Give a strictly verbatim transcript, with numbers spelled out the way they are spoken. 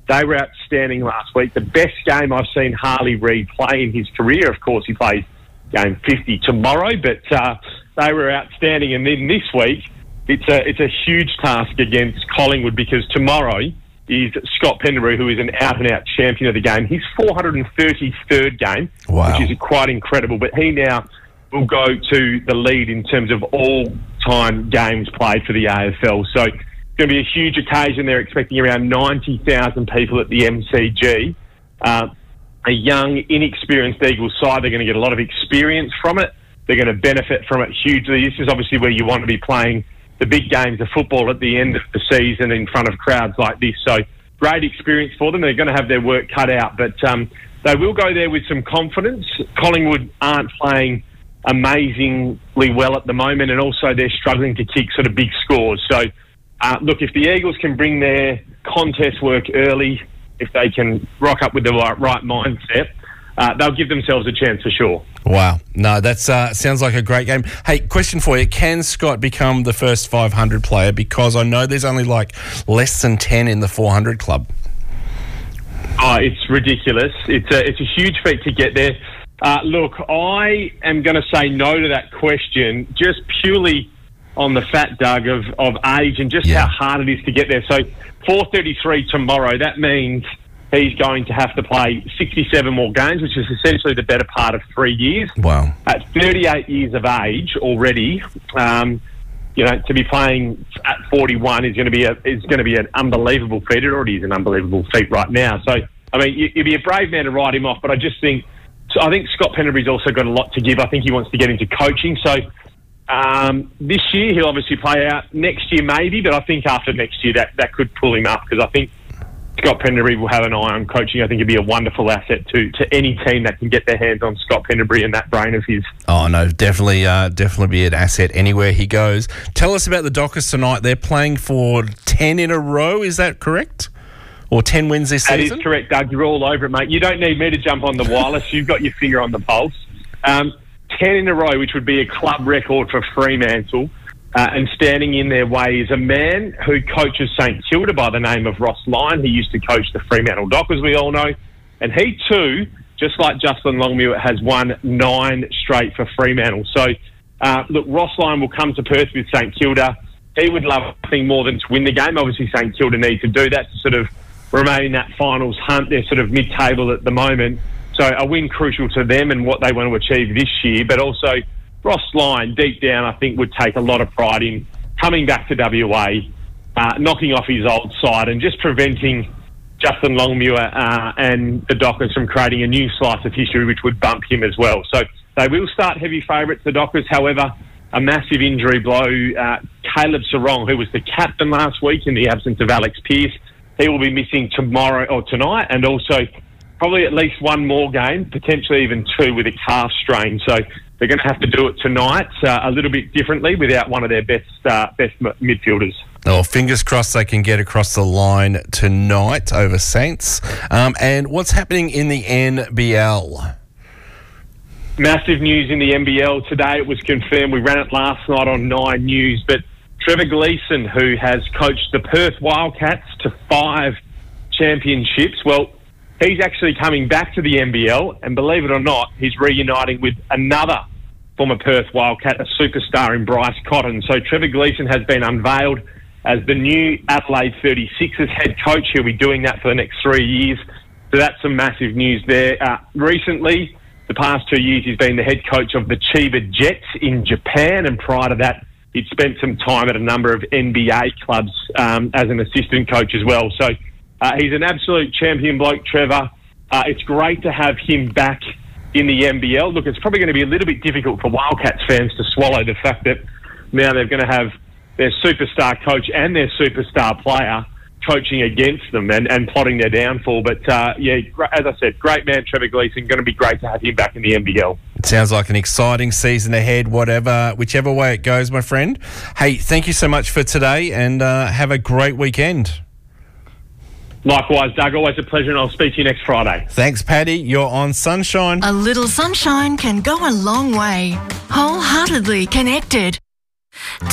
They were outstanding last week. The best game I've seen Harley Reid play in his career. Of course, he plays game fifty tomorrow, but uh, they were outstanding. And then this week, it's a it's a huge task against Collingwood, because tomorrow is Scott Pendlebury, who is an out-and-out champion of the game. His four hundred thirty-third game, wow. which is quite incredible. But he now will go to the lead in terms of all-time games played for the A F L. So it's going to be a huge occasion. They're expecting around ninety thousand people at the M C G. Uh, a young, inexperienced Eagles side. They're going to get a lot of experience from it. They're going to benefit from it hugely. This is obviously where you want to be playing the big games of football at the end of the season in front of crowds like this. So great experience for them. They're going to have their work cut out, but um, they will go there with some confidence. Collingwood aren't playing amazingly well at the moment, and also they're struggling to kick sort of big scores. So uh, look, if the Eagles can bring their contest work early, if they can rock up with the right, right mindset, uh, they'll give themselves a chance for sure. Wow. No, that uh, sounds like a great game. Hey, question for you. Can Scott become the first five hundred player? Because I know there's only like less than ten in the four hundred club. Oh, it's ridiculous. It's a, it's a huge feat to get there. Uh, look, I am going to say no to that question just purely on the fact, Doug, of, of age and just yeah. how hard it is to get there. So four thirty-three tomorrow, that means he's going to have to play sixty-seven more games, which is essentially the better part of three years. Wow. At thirty-eight years of age already, um, you know, to be playing at forty-one is going to be a, is going to be an unbelievable feat. It already is an unbelievable feat right now. So, I mean, you, you'd be a brave man to write him off, but I just think, so I think Scott Pendlebury's also got a lot to give. I think he wants to get into coaching. So um, this year he'll obviously play out. Next year maybe, but I think after next year that, that could pull him up, because I think Scott Pendlebury will have an eye on coaching. I think it'd be a wonderful asset to to any team that can get their hands on Scott Pendlebury and that brain of his. Oh, no, definitely uh, definitely be an asset anywhere he goes. Tell us about the Dockers tonight. They're playing for ten in a row, is that correct? Or ten wins this season? That is correct, Doug. You're all over it, mate. You don't need me to jump on the wireless. You've got your finger on the pulse. Um, ten in a row, which would be a club record for Fremantle. Uh, and standing in their way is a man who coaches St Kilda by the name of Ross Lyon. He used to coach the Fremantle Dockers, we all know. And he too, just like Justin Longmuir, has won nine straight for Fremantle. So, uh, look, Ross Lyon will come to Perth with St Kilda. He would love nothing more than to win the game. Obviously, St Kilda need to do that to sort of remain in that finals hunt. They're sort of mid-table at the moment. So a win crucial to them and what they want to achieve this year, but also Ross Lyon, deep down, I think would take a lot of pride in coming back to W A, uh, knocking off his old side and just preventing Justin Longmuir uh, and the Dockers from creating a new slice of history which would bump him as well. So they will start heavy favourites, the Dockers. However, a massive injury blow. Uh, Caleb Sarong, who was the captain last week in the absence of Alex Pearce, he will be missing tomorrow or tonight, and also probably at least one more game, potentially even two, with a calf strain. So they're going to have to do it tonight uh, a little bit differently without one of their best uh, best midfielders. Oh, fingers crossed they can get across the line tonight over Saints. Um, and what's happening in the N B L? Massive news in the N B L today. It was confirmed. We ran it last night on Nine News, but Trevor Gleeson, who has coached the Perth Wildcats to five championships, well, he's actually coming back to the N B L, and believe it or not, he's reuniting with another former Perth Wildcat, a superstar in Bryce Cotton. So Trevor Gleeson has been unveiled as the new Adelaide thirty-sixers head coach. He'll be doing that for the next three years. So that's some massive news there. Uh, recently, the past two years, he's been the head coach of the Chiba Jets in Japan, and prior to that, he'd spent some time at a number of N B A clubs um, as an assistant coach as well. So uh, he's an absolute champion bloke, Trevor. Uh, it's great to have him back in the N B L. Look, it's probably going to be a little bit difficult for Wildcats fans to swallow the fact that now they're going to have their superstar coach and their superstar player coaching against them and, and plotting their downfall. But, uh, yeah, as I said, great man, Trevor Gleeson. Going to be great to have him back in the N B L. It sounds like an exciting season ahead, whatever, whichever way it goes, my friend. Hey, thank you so much for today, and uh, have a great weekend. Likewise, Doug. Always a pleasure, and I'll speak to you next Friday. Thanks, Paddy. You're on Sunshine. A little sunshine can go a long way. Wholeheartedly connected.